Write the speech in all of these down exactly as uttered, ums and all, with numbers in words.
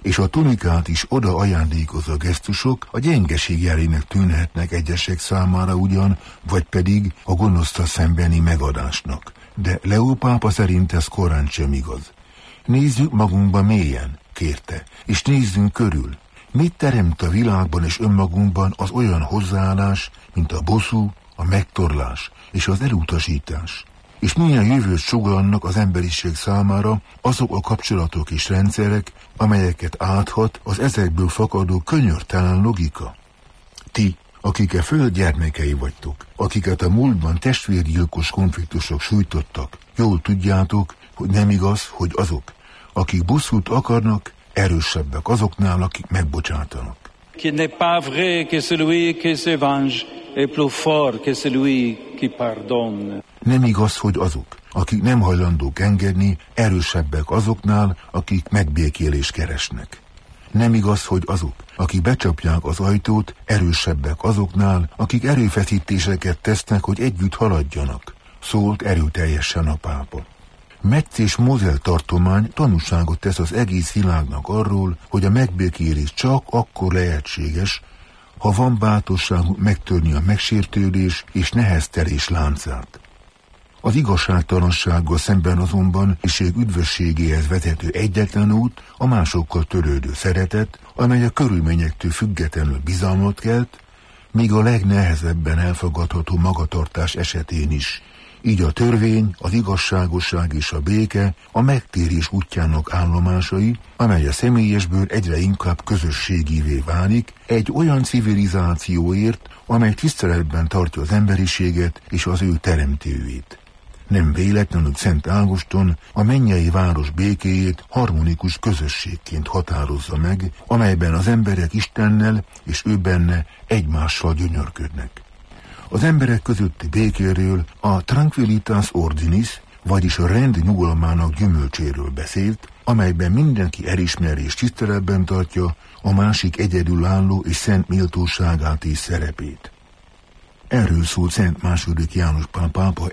és a tunikát is oda ajándékozó gesztusok a gyengeség jelének tűnhetnek egyesek számára ugyan, vagy pedig a gonoszta szembeni megadásnak. De Leó pápa szerint ez korán sem igaz. Nézzük magunkba mélyen, kérte, és nézzünk körül. Mit teremt a világban és önmagunkban az olyan hozzáállás, mint a bosszú, a megtorlás és az elutasítás? És milyen jövőt sugallnak az emberiség számára azok a kapcsolatok és rendszerek, amelyeket áthat az ezekből fakadó könyörtelen logika? Ti, akik a föld gyermekei vagytok, akiket a múltban testvérgyilkos konfliktusok sújtottak, jól tudjátok, hogy nem igaz, hogy azok, akik bosszút akarnak, erősebbek azoknál, akik megbocsátanak. Qu'il n'est pas vrai que celui qui se venge est plus fort que celui qui pardonne. Nem igaz, hogy azok, akik nem hajlandók engedni, erősebbek azoknál, akik megbékélést keresnek. Nem igaz, hogy azok, akik becsapják az ajtót, erősebbek azoknál, akik erőfeszítéseket tesznek, hogy együtt haladjanak, szólt erőteljesen a pápa. Metz és Mosel tartomány tanúságot tesz az egész világnak arról, hogy a megbékélés csak akkor lehetséges, ha van bátorságunk megtörni a megsértődés és neheztelés láncát. Az igazságtalansággal szemben azonban iség üdvösségéhez vezető egyetlen út a másokkal törődő szeretet, amely a körülményektől függetlenül bizalmat kelt, míg a legnehezebben elfogadható magatartás esetén is. Így a törvény, az igazságosság és a béke a megtérés útjának állomásai, amely a személyesből egyre inkább közösségivé válik, egy olyan civilizációért, amely tiszteletben tartja az emberiséget és az ő teremtőjét. Nem véletlenül Szent Ágoston a mennyei város békéjét harmonikus közösségként határozza meg, amelyben az emberek Istennel és ő benne egymással gyönyörködnek. Az emberek közötti békéről a Tranquilitas Ordinis, vagyis a rend nyugalmának gyümölcséről beszélt, amelyben mindenki elismeri és tiszteletben tartja a másik egyedülálló és szent méltóságát és szerepét. Erről szólt Szent második János Pál pápa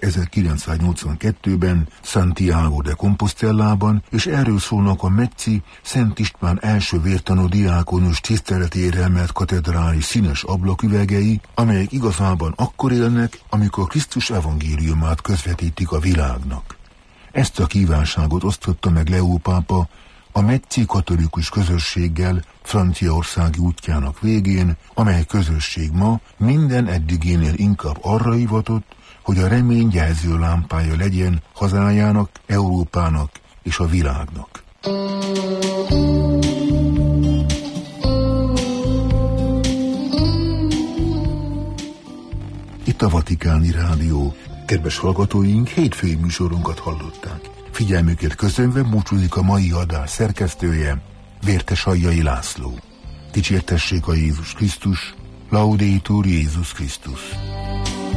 ezerkilencszáznyolcvankettőben Santiago de Compostelában, és erről szólnak a metzi Szent István első vértanú diákonus tiszteletére emelt katedrális színes ablaküvegei, amelyek igazában akkor élnek, amikor Krisztus evangéliumát közvetítik a világnak. Ezt a kívánságot osztotta meg Leó pápa a metzi katolikus közösséggel Franciaországi útjának végén, amely közösség ma minden eddigénél inkább arra hivatott, hogy a remény jelző lámpája legyen hazájának, Európának és a világnak. Itt a Vatikáni Rádió. Kedves hallgatóink, hétfői műsorunkat hallották. Figyelmüket köszönve búcsúzik a mai adás szerkesztője, Vértes Aljai László. Dicsértessék a Jézus Krisztus, Laudetur Jézus Krisztus.